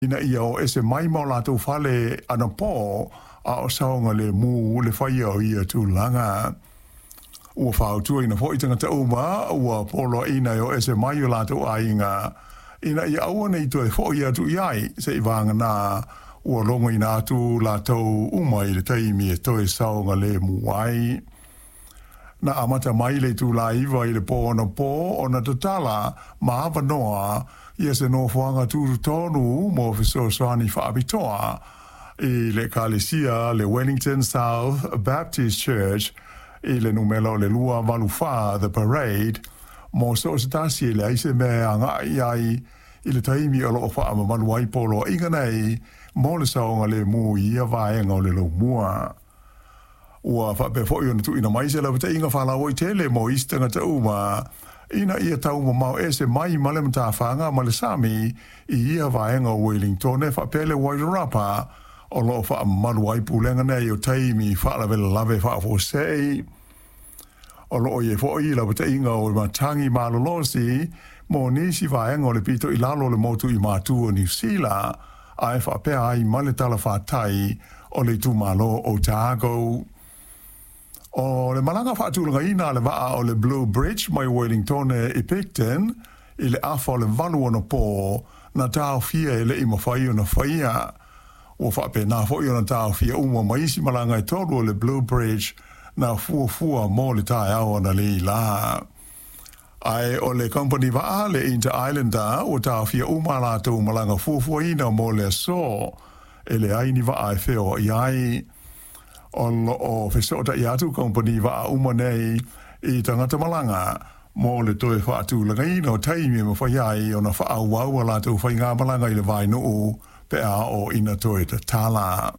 ina ia o ese mai mo la tu fale ana po a o saonga le mu le fai o ia tu langa ua whautua ina fo i tangata uma ua polo ina o ese mai o la tu ainga ina ia aua nei tu e fo ia tu iai se i vanga na ua longa ina tu la tau uma i le taimi e toi saonga le muai na amata mai le tu la iwa i le po o na tatala ma ava noa ia se no fuanga tu tonu mo fiso soani whaabitoa i le Kalesia, le Wellington South Baptist Church i le numelo le lua walufa the parade mo so stasi le aise me anga iai i le taimi o lo wha ama manuai polo inga nei mo le saonga le mu ia vaenga o le lo mua ua whape fo iona tu ina maise la vata inga whala woi tele mo istanga ta uma ina ia tau mau ese mai male mta whanga ma le sami i ia vaenga o Wellington e whapele Wairarapa o lo wha manuai pulenga nei o taimi whala vela lave wha fo sei o lo ye fo i la vata inga o matangi malolosi mo nisi vaenga o le pito i lalo le motu i mātua New Zealand ai whape ai male tala whatai o le tu malo o Otago. O le malanga whaatulanga ina le waa o le Blue Bridge mai Wellington e Picton i le afa o le valu ana po na tau fia e le ima whai o na whaia o whape na whai o na tau fia uma maisi malanga e tolu o le Blue Bridge na fua mo le tae au ana le la ai o le company waa le Inter Islander o tau fia uma la tau malanga fua ina mo le so e le aini waa e feo i ai o fesota i atu company wa uma nei i tangata malanga mo le toe whaatu langa ino taimi ma whaiai o na whaau wau la tu whai ngā malanga i le vai nuu pe a o ina toe ta tala.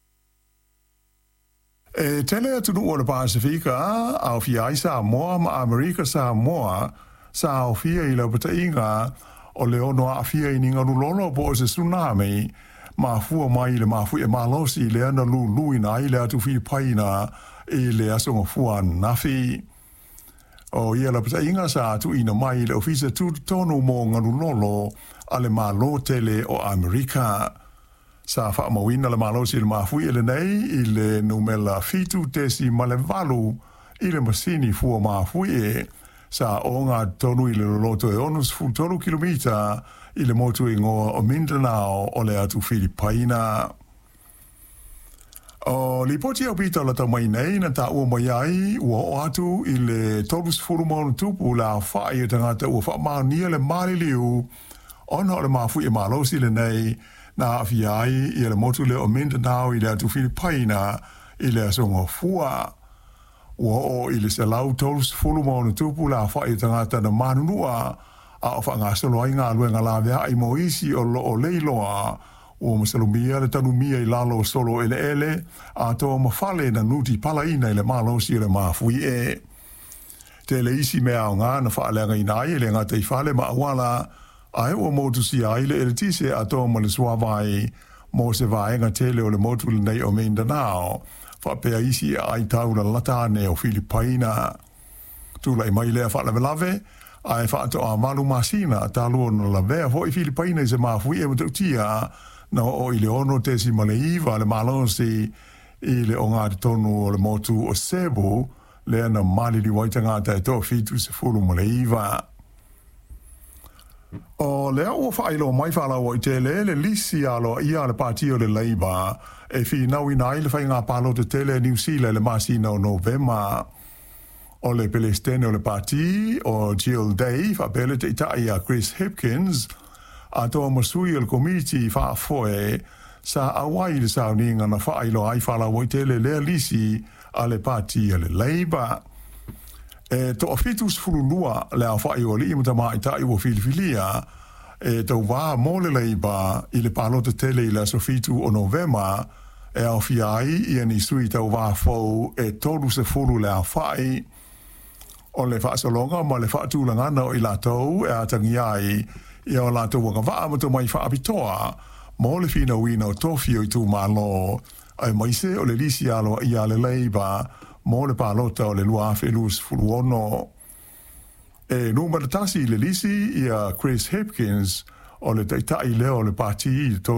E tele atu nuu o le Pasifika au fiai Samoa ma Amerika Samoa sa au fia i lau pata inga o le ono a fia i ninga lulolo po o se tsunami ma fua mai le ma fu e malosi le ana lu ina i le atu Filipaina i le asonga fua nafi o ia la pata inga sa atu ina mai le ofisa tu tono mo nganu lolo ale malo tele o Amerika sa fa mawina le malosi le ma fu le nei i le numela fitu tesi ma le valu i le masini fua ma fu e sa onga tonu i le loto e onus fu tonu kilomita i le motu ingoa o Mindanao o le atu Filipaina. O li poti au pita la tau mai nei na ta ua mai ai ua o atu i le tolus furu maunu tupu la whae tangata ua wha maania le mali liu ona o le mafu i malosi le nei na awhi ai i le motu le o Mindanao i le atu Filipaina i le asonga fua. Ua o i le selau tolus furu maunu tupu la whae tangata na manunua a o whanga salo ai ngā luenga la vea ai moisi o lo o leiloa o masalumia le tanumia i lalo solo ele a toa mawhale na nuti pala ina i le malosi le mafui e. Te le isi mea o ngā na whaalenga ina ai le ngā tei whale ma awala ai o motu si ai le ele tise a toa ma le suawai mo se vaenga tele o le motu le nei o Mindanao whapea isi ai tau la latane o Filipaina. Tula i mai lea whaalawelave ai whaato a malu masina ta lua na la vea ho i Filipaina i se mafui e matautia na o i le ono tesi ma le iwa le malosi i le o ngā tonu o le motu o Cebu le ana mali li waitanga ta e toa fitu se fulu ma le iwa. O lea ua whailo mai whalau i tele le lisi alo ia le pātio le Labour e whi nau ina i le whai ngā palo te tele New Zealand le masina o November. O le Palestine o le parti o Jill Day whapele te itai a Chris Hipkins a toa masui o le komiti whaafoe sa awai le sauninga na whailo ai whalau i tele lea lisi a le parti a le Labour. E toa fitus fululua le a whai o li imata maa itai o filifilia e tau wā mo le Labour i le palota tele i le sofitu o November e au fiai i ani sui tau wā fau e tolu se fulu le a whai o le whaasalonga ma le whaatulangana o i lātou e atangi ai i o lātou waka waa mato mai whaapitoa mo le whina wina o tofi o i tū mālo ai maise o le lisi alo i a le Labour mo le pālota o le lua awhelus fuluono. E numaratasi le lisi i a Chris Hipkins o le taitai leo le pāti